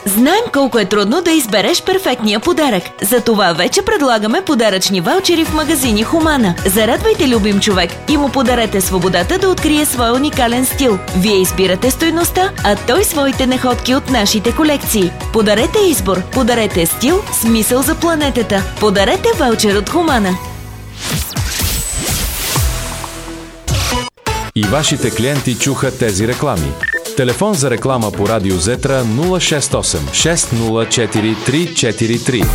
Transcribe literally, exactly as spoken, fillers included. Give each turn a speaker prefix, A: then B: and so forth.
A: Знаем колко е трудно да избереш перфектния подарък. Затова вече предлагаме подаръчни ваучери в магазини Хумана. Зарадвайте любим човек и му подарете свободата да открие своя уникален стил. Вие избирате стойността, а той своите находки от нашите колекции. Подарете избор, подарете стил, смисъл за планетата. Подарете ваучер от Хумана.
B: И вашите клиенти чуха тези реклами. Телефон за реклама по Радио Зетра нула шест осем шест нула четири три четири три.